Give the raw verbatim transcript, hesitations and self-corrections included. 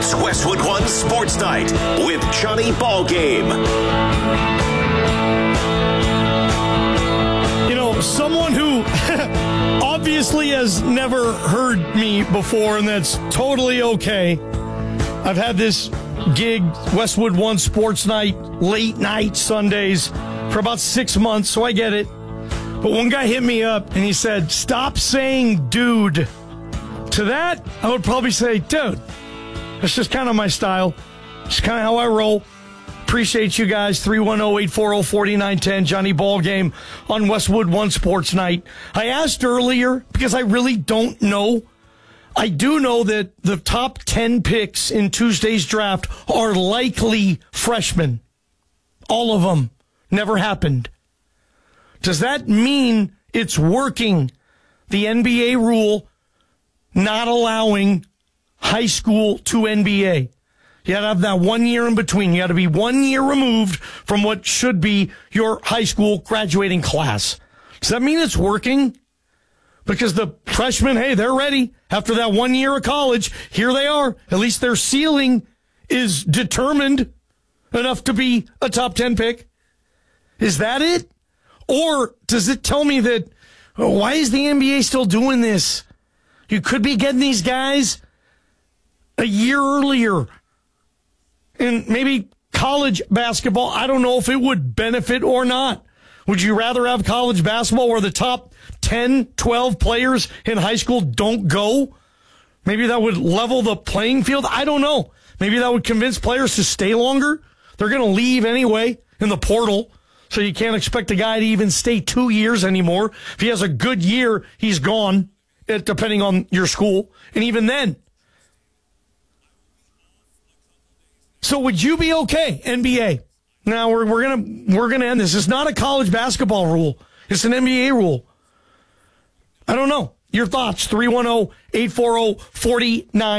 It's Westwood One Sports Night with Johnny Ballgame. You know, someone who obviously has never heard me before, and that's totally okay. I've had this gig, Westwood One Sports Night, late night Sundays, for about six months, so I get it. But one guy hit me up and he said, stop saying dude. To that, I would probably say, dude. That's just kind of my style. It's kind of how I roll. Appreciate you guys. three one zero, eight four zero, four nine one zero. Johnny Ballgame on Westwood One Sports Night. I asked earlier because I really don't know. I do know that the top ten picks in Tuesday's draft are likely freshmen. All of them. Never happened. Does that mean it's working? The N B A rule not allowing high school to N B A. You got to have that one year in between. You got to be one year removed from what should be your high school graduating class. Does that mean it's working? Because the freshmen, hey, they're ready. After that one year of college, here they are. At least their ceiling is determined enough to be a top ten pick. Is that it? Or does it tell me that, oh, why is the N B A still doing this? You could be getting these guys a year earlier. And maybe college basketball, I don't know if it would benefit or not. Would you rather have college basketball where the top ten, twelve players in high school don't go? Maybe that would level the playing field. I don't know. Maybe that would convince players to stay longer. They're going to leave anyway in the portal. So you can't expect a guy to even stay two years anymore. If he has a good year, he's gone, depending on your school. And even then. So would you be okay, N B A? Now we're we're gonna we're gonna end this. It's not a college basketball rule. It's an N B A rule. I don't know. Your thoughts, three one zero, eight four zero, four nine